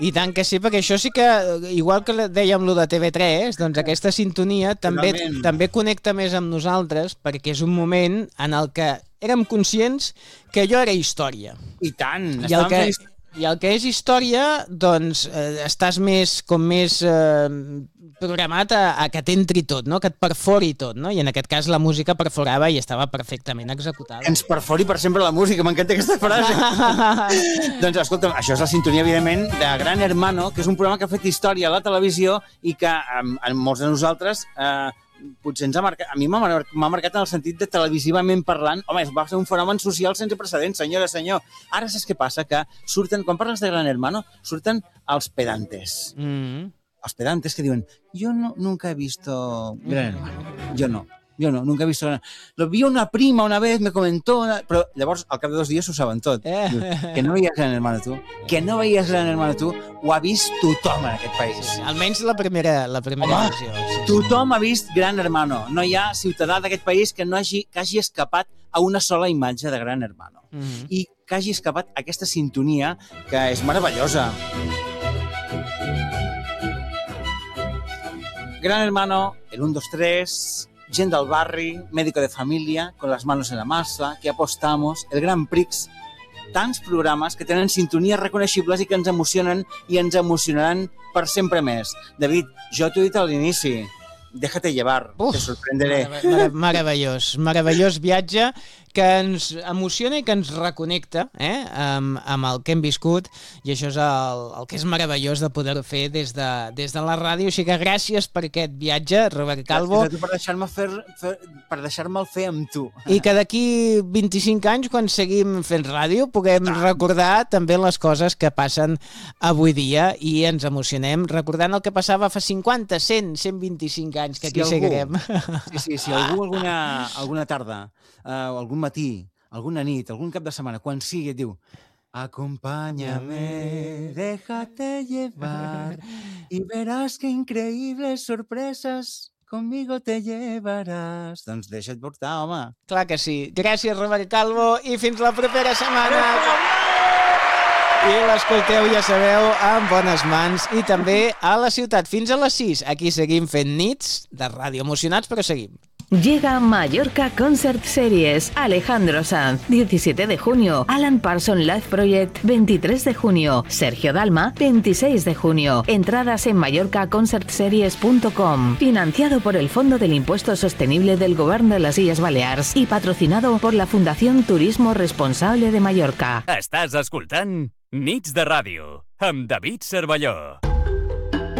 I tant que sí, perquè això sí que, igual que dèiem lo de TV3, doncs aquesta sintonia també connecta més amb nosaltres, perquè és un moment en el que érem conscients que allò era història. I tant, I el que és història, doncs estàs més programat a que t'entri tot, no? Que et perfori tot, no? I en aquest cas la música perforava i estava perfectament executada. Ens perfori per sempre la música, m'encanta aquesta frase. Doncs escolta'm, això és la sintonia, evidentment, de Gran Hermano, que és un programa que ha fet història a la televisió i que en molts de nosaltres potser ens ha marcat, a mi m'ha marcat en el sentit de televisivament parlant. Home, va ser un fenomen social sense precedents, senyora, senyor. Ara saps què passa? Que surten, quan parles de Gran Hermano, surten els pedantes. Els pedantes que diuen, yo nunca he visto Gran Hermano. Yo no, nunca he visto Gran Hermano. Lo vi una prima una vez, me comentó, però llavors al cap de 2 dies ho saben tot. Que no veies Gran Hermano tu, ho ha vist tothom en aquest país. Sí, almenys la primera versió. Sí. Tothom ha vist Gran Hermano. No hi ha ciutadà d'aquest país que hagi escapat a una sola imatge de Gran Hermano. I que hagi escapat aquesta sintonia que és meravellosa. Gran Hermano, el 1, 2, 3, gent del barri, médico de familia, con las manos en la masa, que apostamos, el Gran Prix, tants programes que tenen sintonies reconeixibles i que ens emocionen i ens emocionaran per sempre més. David, jo t'ho he dit a l'inici, déjate llevar, te sorprenderé. Meravellós viatge que ens emociona i que ens reconnecta amb el que hem viscut, i això és el que és meravellós de poder-ho fer des de la ràdio. Així que gràcies per aquest viatge, Robert Calvo. Gràcies a tu per deixar-me'l fer amb tu. I que d'aquí 25 anys, quan seguim fent ràdio, puguem recordar també les coses que passen avui dia i ens emocionem recordant el que passava fa 50, 100, 125 anys, que aquí seguirem. Sí, algú alguna tarda, algun matí, alguna nit, algun cap de setmana, quan sigui, et diu acompáñame, déjate llevar y verás que increíbles sorpresas conmigo te llevaràs. Doncs deixa't portar, home. Clar que sí. Gràcies, Robert Calvo, i fins la propera setmana. I l'escolteu, ja sabeu, en bones mans i també a la ciutat. Fins a les 6. Aquí seguim fent nits de ràdio, emocionats, però seguim. Llega Mallorca Concert Series. Alejandro Sanz, 17 de junio. Alan Parsons Live Project, 23 de junio. Sergio Dalma, 26 de junio. Entradas en mallorcaconcertseries.com. Financiado por el Fondo del Impuesto Sostenible del Govern de les Illes Balears y patrocinado por la Fundación Turismo Responsable de Mallorca. Estàs escoltant Nits de Ràdio amb David Cervelló.